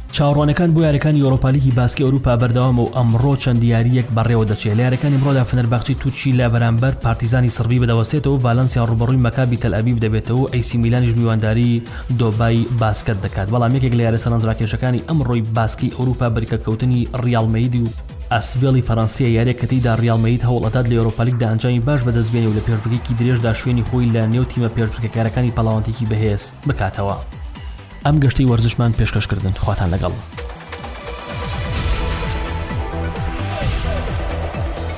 چاوەڕوانەکان بۆ یاریەکانی ئەوروپا لیگی باسکی ئەوروپا بەردەوام و ئەمڕۆ چەند دیاریەک بەڕێوە دەچێت. لە یاریەکانی ئەمڕۆدا فنەرباخچی تورکی لە بەرامبەر پارتیزانی سربی بەدەوەستێتەوە، ڤالەنسیا ڕوبەڕووی مەکابی تەل ئەبیب دەبێتەوە، ئەیسی میلانیش میوانداری دۆبای باسکەت دەکات. بەڵام یەکێک لە یاریە سەرنجڕاکێشەکانی ئەمڕۆی باسکی ئەوروپا بریکەکەوتنی ڕیال مەیدی و ئەسڤێڵی فەڕەنسیە یاریەک کە تێیدا ڕیال مەید هەوڵ ئەدات لە ئەوروپا لیگدا ئەنجامی باش بەدەستبێنێ و لە پێشبڕکێکی درێژدا شوێنی خۆی لە نێو تیمە پێشبڕکێکارەکانی پەڵاوانتێکی بەهێز بکاتەوە. ئەم گەشتەی وەرزشمان پێشکەشکردن. خواتان لەگەڵ.